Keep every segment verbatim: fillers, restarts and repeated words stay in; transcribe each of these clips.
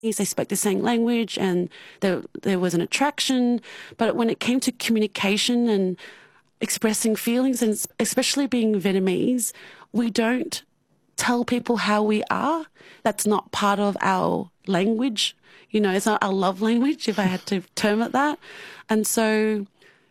They spoke the same language and there, there was an attraction. But when it came to communication and expressing feelings, and especially being Vietnamese, we don't tell people how we are. That's not part of our language. You know, it's not our love language, if I had to term it that. And so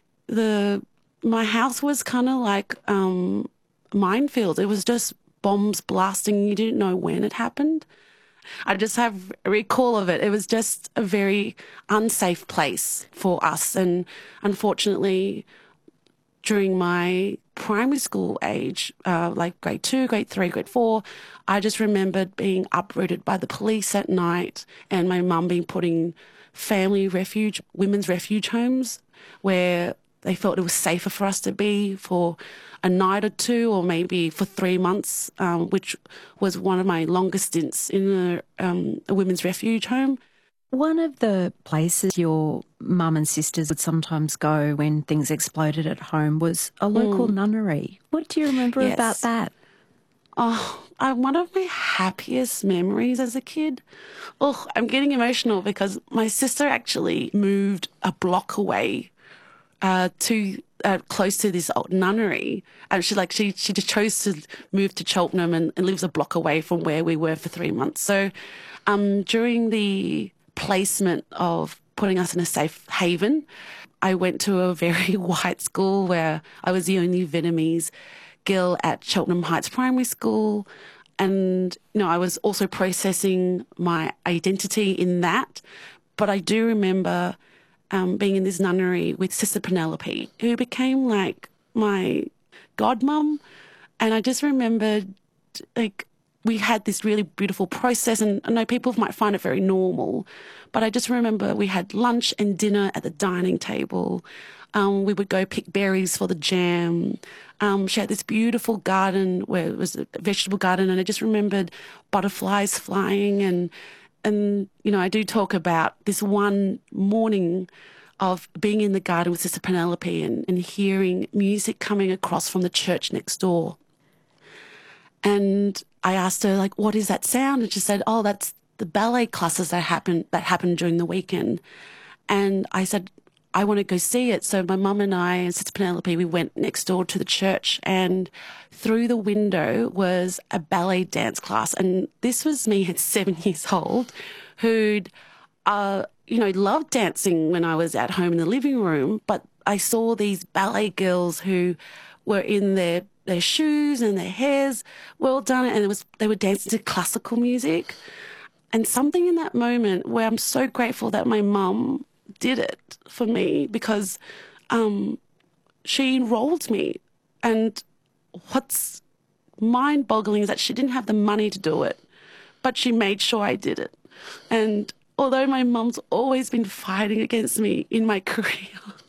the my house was kind of like um, minefield. It was just bombs blasting. You didn't know when it happened. I just have a recall of it. It was just a very unsafe place for us. And unfortunately, during my primary school age, uh, like grade two, grade three, grade four, I just remembered being uprooted by the police at night and my mum being put in family refuge, women's refuge homes where they felt it was safer for us to be for a night or two or maybe for three months, um, which was one of my longest stints in a, um, a women's refuge home. One of the places your mum and sisters would sometimes go when things exploded at home was a local mm. nunnery. What do you remember yes. about that? Oh, uh, one of my happiest memories as a kid. Oh, I'm getting emotional because my sister actually moved a block away uh, to uh, close to this old nunnery. And she like she she just chose to move to Cheltenham and, and lives a block away from where we were for three months. So um, during the placement of putting us in a safe haven, I went to a very white school where I was the only Vietnamese girl at Cheltenham Heights Primary School. And, you know, I was also processing my identity in that. But I do remember um, being in this nunnery with Sister Penelope, who became like my godmum. And I just remembered, like, we had this really beautiful process, and I know people might find it very normal, but I just remember we had lunch and dinner at the dining table. Um, we would go pick berries for the jam. Um, she had this beautiful garden where it was a vegetable garden, and I just remembered butterflies flying. And, and you know, I do talk about this one morning of being in the garden with Sister Penelope and, and hearing music coming across from the church next door. And I asked her, like, what is that sound? And she said, oh, that's the ballet classes that happened, that happened during the weekend. And I said, I want to go see it. So my mum and I and Sister Penelope, we went next door to the church, and through the window was a ballet dance class. And this was me at seven years old who'd, uh, you know, loved dancing when I was at home in the living room. But I saw these ballet girls who were in their their shoes and their hairs well done, and it was they were dancing to classical music. And something in that moment where I'm so grateful that my mum did it for me, because um, she enrolled me. And what's mind-boggling is that she didn't have the money to do it, but she made sure I did it. And although my mum's always been fighting against me in my career,